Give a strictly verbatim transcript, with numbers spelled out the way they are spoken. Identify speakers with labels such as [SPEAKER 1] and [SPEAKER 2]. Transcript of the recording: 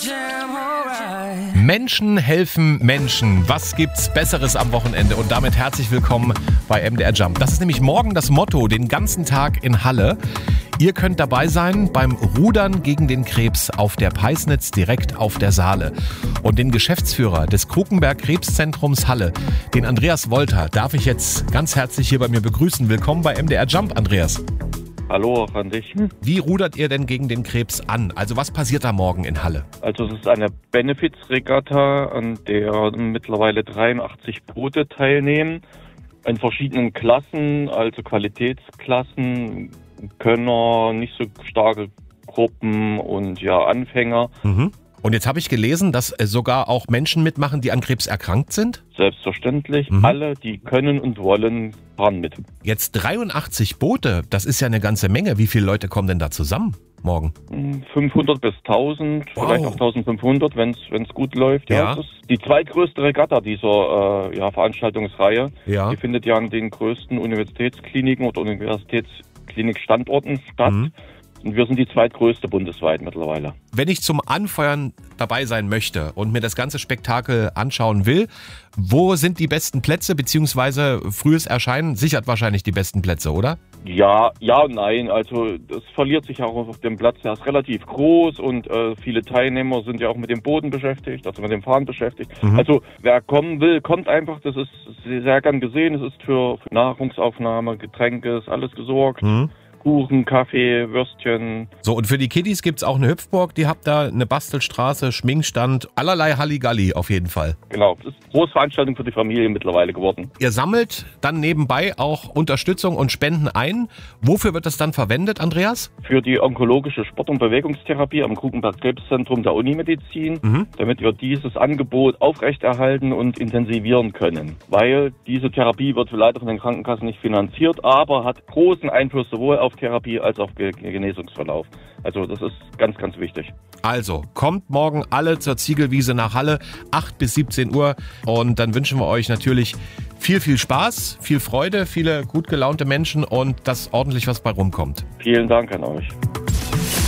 [SPEAKER 1] Menschen helfen Menschen. Was gibt's Besseres am Wochenende? Und damit herzlich willkommen bei M D R Jump. Das ist nämlich morgen das Motto, den ganzen Tag in Halle. Ihr könnt dabei sein beim Rudern gegen den Krebs auf der Peisnitz direkt auf der Saale. Und den Geschäftsführer des Krukenberg Krebszentrums Halle, den Andreas Wolter, darf ich jetzt ganz herzlich hier bei mir begrüßen. Willkommen bei M D R Jump, Andreas.
[SPEAKER 2] Hallo auch an dich.
[SPEAKER 1] Wie rudert ihr denn gegen den Krebs an? Also was passiert da morgen in Halle?
[SPEAKER 2] Also es ist eine Benefizregatta, an der mittlerweile dreiundachtzig Boote teilnehmen. In verschiedenen Klassen, also Qualitätsklassen, Könner, nicht so starke Gruppen und ja Anfänger.
[SPEAKER 1] Mhm. Und jetzt habe ich gelesen, dass sogar auch Menschen mitmachen, die an Krebs erkrankt sind?
[SPEAKER 2] Selbstverständlich. Mhm. Alle, die können und wollen, fahren mit.
[SPEAKER 1] Jetzt dreiundachtzig Boote, das ist ja eine ganze Menge. Wie viele Leute kommen denn da zusammen morgen?
[SPEAKER 2] fünfhundert bis tausend, wow. Vielleicht auch eintausendfünfhundert, wenn es gut läuft. Ja. Ja, das ist die zweitgrößte Regatta dieser äh, ja, Veranstaltungsreihe. Ja. Die findet ja an den größten Universitätskliniken oder Universitätsklinikstandorten statt. Mhm. Und wir sind die zweitgrößte bundesweit mittlerweile.
[SPEAKER 1] Wenn ich zum Anfeuern dabei sein möchte und mir das ganze Spektakel anschauen will, wo sind die besten Plätze, beziehungsweise frühes Erscheinen sichert wahrscheinlich die besten Plätze, oder?
[SPEAKER 2] Ja, ja und nein. Also das verliert sich auch auf dem Platz. Der ist relativ groß und äh, viele Teilnehmer sind ja auch mit dem Boden beschäftigt, also mit dem Fahren beschäftigt. Mhm. Also wer kommen will, kommt einfach. Das ist sehr gern gesehen. Es ist für, für Nahrungsaufnahme, Getränke, ist alles gesorgt. Mhm. Kuchen, Kaffee, Würstchen.
[SPEAKER 1] So, und für die Kiddies gibt's auch eine Hüpfburg, die habt da eine Bastelstraße, Schminkstand, allerlei Halligalli auf jeden Fall.
[SPEAKER 2] Genau, das ist eine Großveranstaltung für die Familie mittlerweile geworden.
[SPEAKER 1] Ihr sammelt dann nebenbei auch Unterstützung und Spenden ein. Wofür wird das dann verwendet, Andreas?
[SPEAKER 2] Für die onkologische Sport- und Bewegungstherapie am Krukenberg Krebszentrum der Unimedizin, mhm. damit wir dieses Angebot aufrechterhalten und intensivieren können. Weil diese Therapie wird leider von den Krankenkassen nicht finanziert, aber hat großen Einfluss sowohl auf Therapie als auch Genesungsverlauf. Also das ist ganz, ganz wichtig.
[SPEAKER 1] Also, kommt morgen alle zur Ziegelwiese nach Halle, acht bis siebzehn Uhr. Und dann wünschen wir euch natürlich viel, viel Spaß, viel Freude, viele gut gelaunte Menschen und dass ordentlich was bei rumkommt.
[SPEAKER 2] Vielen Dank an euch.